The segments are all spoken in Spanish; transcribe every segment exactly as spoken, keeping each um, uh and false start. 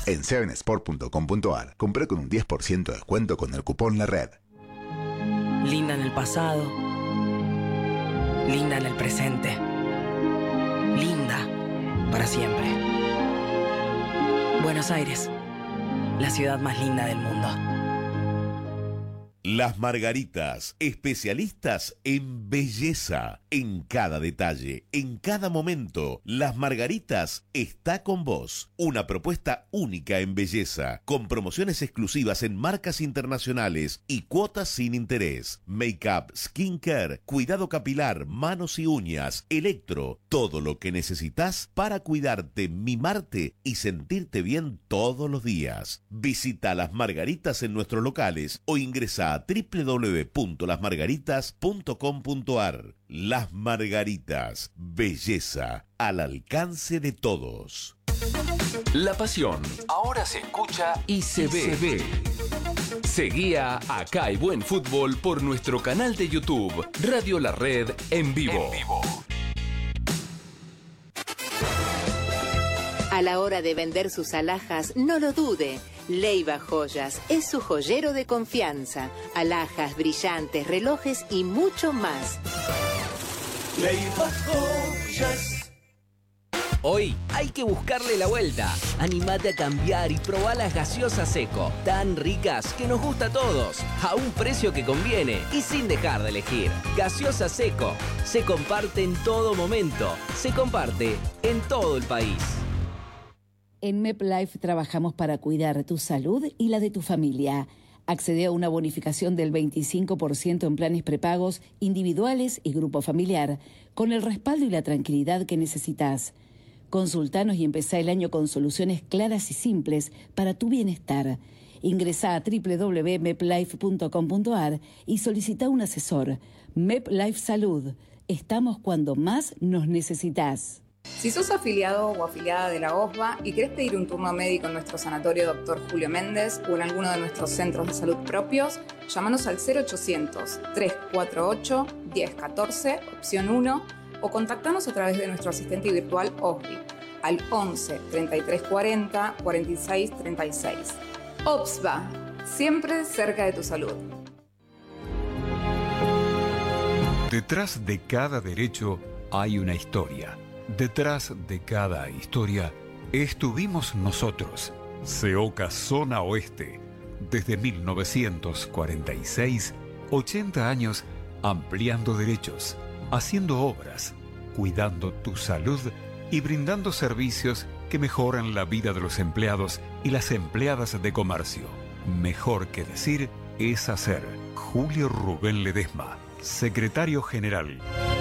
En seven sport punto com punto ar, compré con un diez por ciento de descuento con el cupón La Red. Linda en el pasado, linda en el presente, linda para siempre. Buenos Aires, la ciudad más linda del mundo. Las Margaritas, especialistas en belleza, en cada detalle, en cada momento. Las Margaritas está con vos. Una propuesta única en belleza, con promociones exclusivas en marcas internacionales y cuotas sin interés. Make-up, skincare, cuidado capilar, manos y uñas, electro, todo lo que necesitas para cuidarte, mimarte y sentirte bien todos los días. Visita Las Margaritas en nuestros locales o ingresa a doble u doble u doble u punto las margaritas punto com punto ar. Las Margaritas, belleza al alcance de todos. La pasión ahora se escucha y se, y ve. se ve. Seguía Acá hay buen fútbol por nuestro canal de YouTube, Radio La Red en vivo. En vivo. A la hora de vender sus alhajas, no lo dude. Leiva Joyas es su joyero de confianza. Alhajas, brillantes, relojes y mucho más. Leiva Joyas. Hoy hay que buscarle la vuelta. Animate a cambiar y probá las gaseosas Seco, tan ricas que nos gusta a todos, a un precio que conviene y sin dejar de elegir. Gaseosa Seco, se comparte en todo momento, se comparte en todo el país. En MepLife trabajamos para cuidar tu salud y la de tu familia. Accede a una bonificación del veinticinco por ciento en planes prepagos individuales y grupo familiar, con el respaldo y la tranquilidad que necesitas. Consultanos y empezá el año con soluciones claras y simples para tu bienestar. Ingresá a doble u doble u doble u punto meplife punto com punto ar y solicita un asesor. MepLife Salud. Estamos cuando más nos necesitas. Si sos afiliado o afiliada de la O S B A y querés pedir un turno médico en nuestro sanatorio doctor Julio Méndez o en alguno de nuestros centros de salud propios, llámanos al cero ochocientos, trescientos cuarenta y ocho, diez catorce, opción uno, o contactanos a través de nuestro asistente virtual O S B I al once, treinta y tres cuarenta, cuarenta y seis treinta y seis. O S B A, siempre cerca de tu salud. Detrás de cada derecho hay una historia. Detrás de cada historia estuvimos nosotros, SEOCA Zona Oeste, desde mil novecientos cuarenta y seis, ochenta años ampliando derechos, haciendo obras, cuidando tu salud y brindando servicios que mejoran la vida de los empleados y las empleadas de comercio. Mejor que decir es hacer. Julio Rubén Ledesma, Secretario General.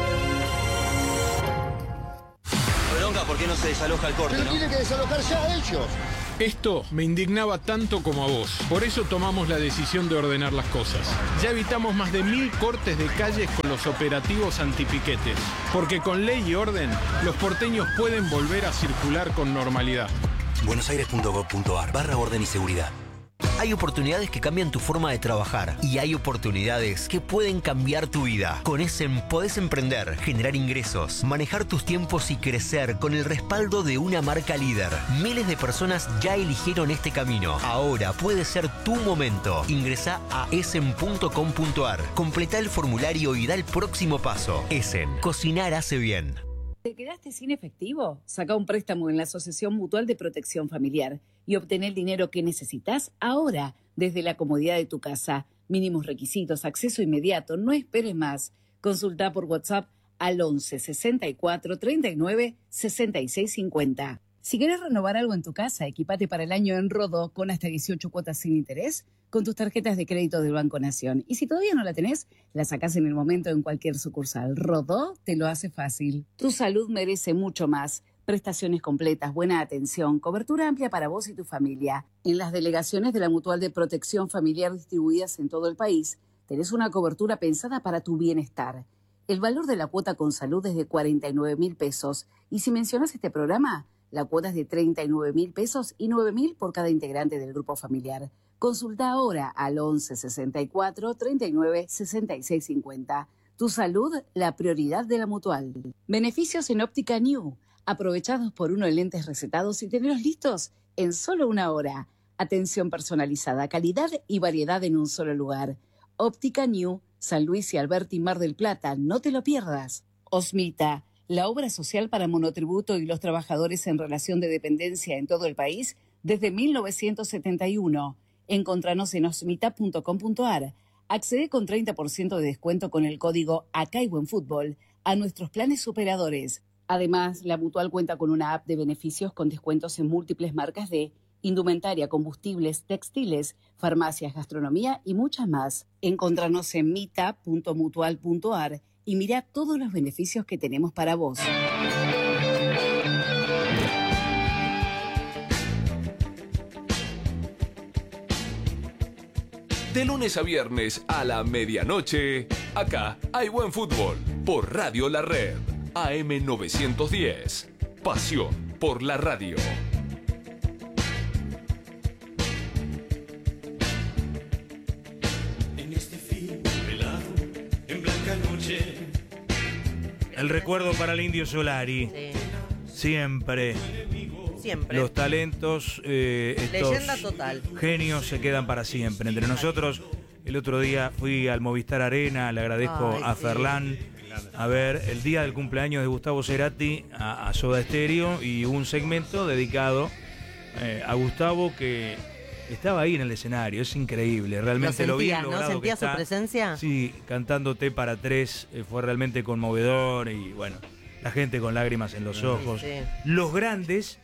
¿Por qué no se desaloja el corte? Pero ¿no? tienen que desalojar ya ellos. Esto me indignaba tanto como a vos. Por eso tomamos la decisión de ordenar las cosas. Ya evitamos más de mil cortes de calles con los operativos antipiquetes. Porque con ley y orden, los porteños pueden volver a circular con normalidad. buenosaires punto gov punto ar barra orden y seguridad. Hay oportunidades que cambian tu forma de trabajar y hay oportunidades que pueden cambiar tu vida. Con Essen podés emprender, generar ingresos, manejar tus tiempos y crecer con el respaldo de una marca líder. Miles de personas ya eligieron este camino. Ahora puede ser tu momento. Ingresá a essen punto com punto ar, completá el formulario y da el próximo paso. Essen, cocinar hace bien. ¿Te quedaste sin efectivo? Saca un préstamo en la Asociación Mutual de Protección Familiar y obtener el dinero que necesitas ahora desde la comodidad de tu casa. Mínimos requisitos, acceso inmediato, no esperes más. Consulta por WhatsApp al once, sesenta y cuatro, treinta y nueve, sesenta y seis cincuenta. Si querés renovar algo en tu casa, equipate para el año en Rodó con hasta dieciocho cuotas sin interés con tus tarjetas de crédito del Banco Nación. Y si todavía no la tenés, la sacás en el momento en cualquier sucursal. Rodó te lo hace fácil. Tu salud merece mucho más. Prestaciones completas, buena atención, cobertura amplia para vos y tu familia. En las delegaciones de la Mutual de Protección Familiar distribuidas en todo el país, tenés una cobertura pensada para tu bienestar. El valor de la cuota con salud es de cuarenta y nueve mil pesos. Y si mencionas este programa, la cuota es de treinta y nueve mil pesos y nueve mil por cada integrante del grupo familiar. Consulta ahora al once, sesenta y cuatro, treinta y nueve, sesenta y seis cincuenta. Tu salud, la prioridad de la Mutual. Beneficios en Óptica New. Aprovechá dos por uno en lentes recetados y tenerlos listos en solo una hora. Atención personalizada, calidad y variedad en un solo lugar. Óptica New, San Luis y Alberti, Mar del Plata. No te lo pierdas. Osmita, la obra social para monotributo y los trabajadores en relación de dependencia en todo el país desde mil novecientos setenta y uno. Encontranos en osmita punto com punto ar. Accede con treinta por ciento de descuento con el código Acá hay Buen Fútbol a nuestros planes superadores. Además, la Mutual cuenta con una app de beneficios con descuentos en múltiples marcas de indumentaria, combustibles, textiles, farmacias, gastronomía y muchas más. Encontranos en mita punto mutual punto ar y mira todos los beneficios que tenemos para vos. De lunes a viernes a la medianoche, acá hay buen fútbol por Radio La Red. A M novecientos diez. Pasión por la radio. En este fin velado, en blanca noche. El recuerdo para el Indio Solari. Sí. Siempre. Siempre. Los talentos, eh, estos Leyenda total. genios se quedan para siempre. Entre nosotros, el otro día fui al Movistar Arena, le agradezco Ay, a sí. Ferlán. A ver, el día del cumpleaños de Gustavo Cerati a, a Soda Stereo y hubo un segmento dedicado eh, a Gustavo que estaba ahí en el escenario. Es increíble, realmente lo, ¿Lo vi sentías, no? logrado que ¿Sentías su está. presencia? Sí, cantando T para tres, eh, fue realmente conmovedor y bueno, la gente con lágrimas en los Sí, ojos. sí. Los grandes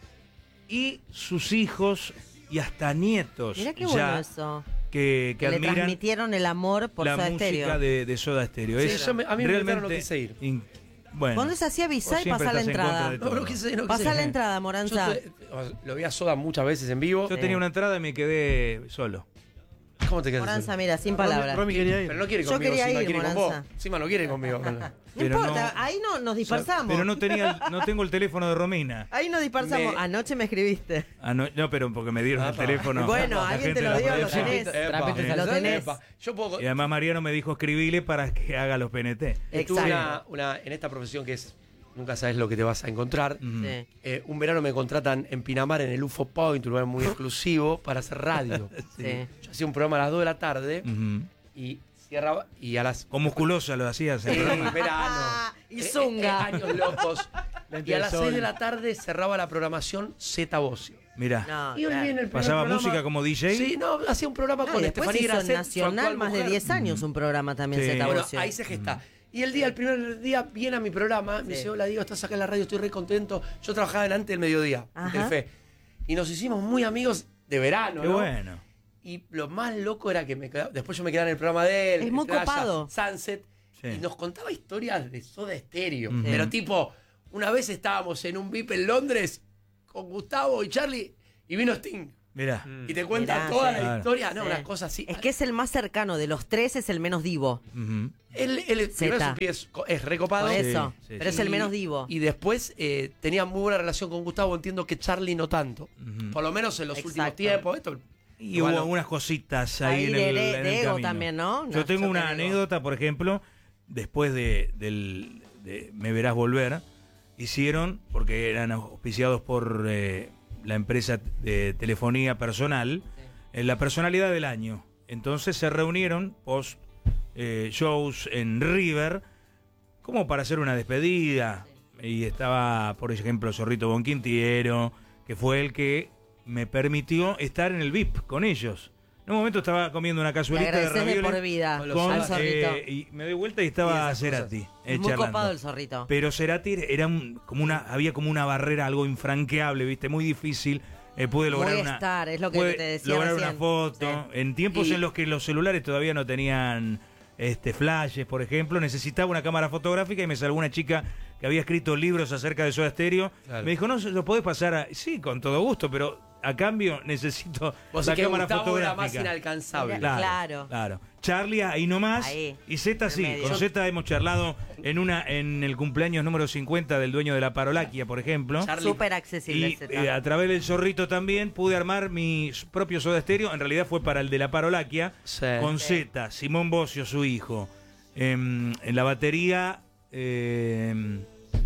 y sus hijos y hasta nietos Mirá qué ya bueno eso. que, que Que le admiran transmitieron el amor por la Soda música Stereo. de, de Soda Stereo. Sí, Es yo me- a mí me realmente invitaron, no quise ir. in- bueno, Cuando se hacía avisar vos y siempre pasar la estás en contra entrada. de No, todo. no quise, no Pasá quise. la entrada, Yo Moranza. te- lo vi a Soda muchas veces en vivo. Yo tenía una entrada y me quedé solo. ¿Cómo te quedas? Moranza, mira, sin palabras. Romy quería ir. Pero no quiere Yo conmigo, quería encima ir, quiere con Moranza. vos. Encima no quiere conmigo. No Pero importa, no- ahí no nos dispersamos. Pero no tenía, el- no tengo el teléfono de Romina. Ahí nos dispersamos. Me- Anoche me escribiste. Ah, no, no, pero porque me dieron el Apa. teléfono. Bueno, la alguien te gente lo de dio, la lo producción. tenés. Epa, Lo tenés. epa. Yo puedo. Y además Mariano me dijo escribile para que haga los P N T. Estuve Exacto. una, una, en esta profesión que es, nunca sabes lo que te vas a encontrar. Ujú. Sí. Eh, un verano me contratan en Pinamar, en el U F O Point, un lugar muy exclusivo, para hacer radio. Sí. Yo hacía un programa a las dos de la tarde Ujú. y cerraba, y a las... Con musculosa lo hacías el Eh, programa. verano. Y Eh, eh, zunga. años locos. Lente Y a de las sol. seis de la tarde cerraba la programación Z Bocio. Mirá. No, Y hoy claro. viene el primer ¿Pasaba programa- música como D J? Sí, no, hacía un programa No, y con después Estefanía hizo Grasset, su Nacional actual más de mujer. diez años un programa también, Sí. Zeta Bueno, Bocio. ahí se gesta. Y el día, el primer día, viene a mi programa, me Sí. dice, hola Diego, estás acá en la radio, estoy re contento. Yo trabajaba delante del mediodía, en Ajá. Telefe. Y nos hicimos muy amigos de verano, Qué ¿no? bueno. Y lo más loco era que me quedaba, después yo me quedaba en el programa de él. Es muy Estrella, copado. Sunset. Sí. Y nos contaba historias de Soda Stereo. Ujú. Pero tipo, una vez estábamos en un V I P en Londres con Gustavo y Charlie y vino Sting. Mirá. Y te cuenta Mirá, toda sí. la Claro. historia. No, Sí. una cosa así. Es que es el más cercano de los tres, es el menos divo. Ujú. Él, él primero Zeta. su pie es, es recopado. Por eso. sí, Pero es el menos divo. Y después eh, tenía muy buena relación con Gustavo. Entiendo que Charlie no tanto. Ujú. Por lo menos en los Exacto. últimos tiempos. Esto, Y bueno, hubo algunas cositas ahí, Ahí en de- el, de- en de el ego camino. también, ¿no? Yo No, tengo yo una te digo. anécdota, por ejemplo, después de, del, de Me Verás Volver, hicieron, porque eran auspiciados por eh, la empresa de telefonía personal, en la personalidad del año. Entonces se reunieron post eh, shows en River, como para hacer una despedida. Y estaba, por ejemplo, Zorrito Bonquintiero, que fue el que me permitió estar en el V I P con ellos. En un momento estaba comiendo una Te cazuelita de agradeces de ravioles por vida con, al zorrito. eh, y me doy vuelta y estaba Cerati eh, Es muy charlando. copado el zorrito. Pero Cerati era un- como una, había como una barrera, algo infranqueable, viste, muy difícil. Eh, pude lograr Muy una, estar, es lo que pude te decía lograr recién. una foto. En tiempos Y- en los que los celulares todavía no tenían este flashes, por ejemplo, necesitaba una cámara fotográfica y me salvó una chica que había escrito libros acerca de Soda Stereo. Claro. Me dijo, no, ¿lo podés pasar a...? Sí, con todo gusto, pero a cambio necesito vos la decís que cámara Gustavo era fotográfica. más inalcanzable. Claro. Claro. Claro. Charlie ahí nomás. Ahí, Y Z sí. medio. Con Z hemos charlado en una en el cumpleaños número cincuenta del dueño de la Parolaquia, por ejemplo. Charlie. Súper accesible Y el Zeta. eh, a través del Zorrito también pude armar mi propio Soda Stereo. En realidad fue para el de la Parolaquia. Sí. Con Z, Simón Bocio, su hijo. Em, en la batería, em,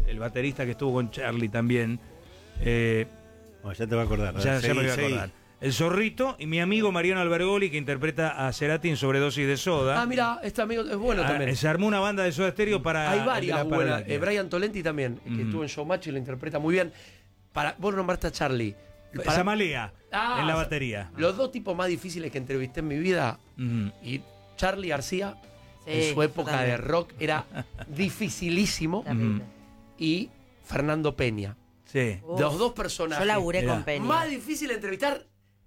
el baterista que estuvo con Charlie también. Eh, oh, ya te va a acordar. ya, Seguí, ya me voy a seguí. acordar. El Zorrito y mi amigo Mariano Albergoli, que interpreta a Cerati en Sobredosis de Soda. Ah, mira, este amigo es bueno Ah, también. se armó una banda de Soda Stereo para... Hay varias para buenas. la- Eh, Brian Tolenti también, que Mm. estuvo en Showmatch y lo interpreta muy bien. Para, vos nombraste a Charlie. Para- Zamalea, Ah, en la batería. Los dos tipos más difíciles que entrevisté en mi vida, Mm. y Charlie García, Sí, en su época también. de rock, era dificilísimo. Terrible. Y Fernando Peña. Sí. Uf, Los dos personajes. Yo laburé Era. con Peña. Más difícil de entrevistar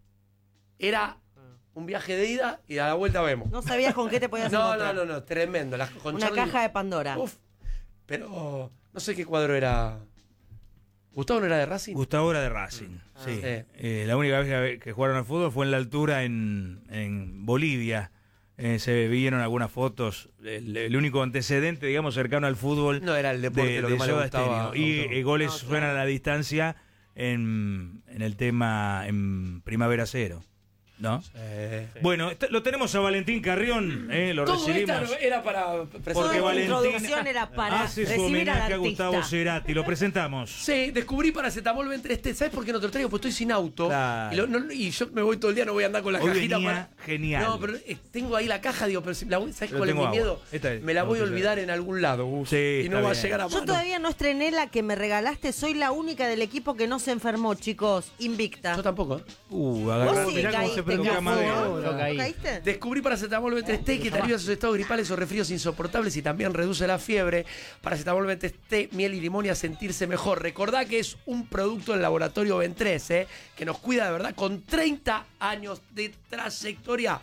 era un viaje de ida y a la vuelta vemos. No sabías con qué te podías No, encontrar. no, no, no, tremendo. Las- con Una Charlie- caja de Pandora. Uf, pero no sé qué cuadro era. ¿Gustavo no era de Racing? Gustavo era de Racing, sí. Sí. Eh, la única vez que, que jugaron al fútbol fue en la altura en, en Bolivia. Eh, se vieron algunas fotos. El, el único antecedente, digamos, cercano al fútbol. No era el deporte de, lo que de más le Soda gustaba. Stereo. Y Gustavo. eh, goles No, claro. suenan a la distancia en, en el tema en Primavera Cero. ¿No? Eh, Bueno, est- lo tenemos a Valentín Carrión, eh, lo Todo recibimos. esto era para Porque Toda la Valentín introducción era para hace su recibir al homenaje a artista. Gustavo Cerati. Lo presentamos. Sí, descubrí paracetamol B tres T. ¿Sabes por qué no te lo traigo? Porque estoy sin auto. Claro. Y, lo- no- y yo me voy todo el día, no voy a andar con la Hoy cajita. venía para- genial. No, pero eh, tengo ahí la caja, digo, pero si la voy- ¿sabes Yo cuál es tengo mi agua. miedo? Esta es- Me la voy a vamos a olvidar en algún lado, Gus. Sí, y no está va a bien. llegar a Yo mano. todavía no estrené la que me regalaste. Soy la única del equipo que no se enfermó, chicos. Invicta. Yo tampoco. ¿eh? Uh, agarró. Vos sí Mirá cómo caíste, se prendía Cafú, madera. ¿no? Yo caí. ¿No caíste? Descubrí paracetamol B tres T que te alivia sus estados gripales o resfríos insoportables y también reduce la fiebre. Paracetamol B tres T, miel y limón y a sentirse mejor. Recordá que es un producto del laboratorio Ben tres, ¿eh? Que nos cuida de verdad con treinta años de trayectoria.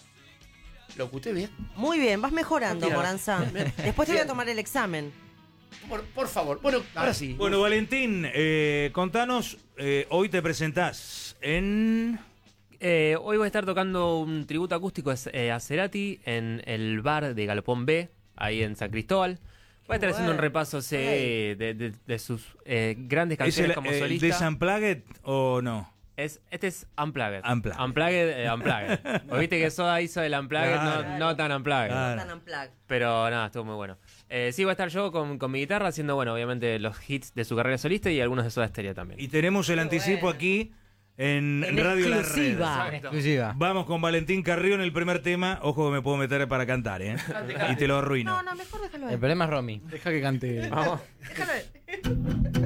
¿Lo oculté bien? Muy bien, vas mejorando, Mira. Moranza. Bien. Después te voy a Bien. tomar el examen. Por, por favor. Bueno, ahora sí. Bueno, Valentín, eh, contanos, eh, hoy te presentás en... Eh, hoy voy a estar tocando un tributo acústico eh, a Cerati en el bar de Galopón B, ahí en San Cristóbal. Voy a estar haciendo un repaso sí, de, de- de sus eh, grandes ¿Es canciones el, como el solista. Desunplugged o no? Es, este es Unplugged. Unplugged. Unplugged, eh, Unplugged. Vos viste que Soda hizo el Unplugged, Claro. no, no tan Unplugged. Claro. Tan unplugged. Pero nada, estuvo muy bueno. Eh, sí, voy a estar yo con, con mi guitarra haciendo, bueno, obviamente los hits de su carrera solista y algunos de Soda Stereo también. Y tenemos el anticipo aquí en, En Radio La Red. exclusiva. Exacto. Vamos con Valentín Carrión, el primer tema. Ojo que me puedo meter para cantar, ¿eh? Y te lo arruino. No, no, mejor déjalo ahí. El problema es Romy. Deja que cante. Vamos. Déjalo ahí.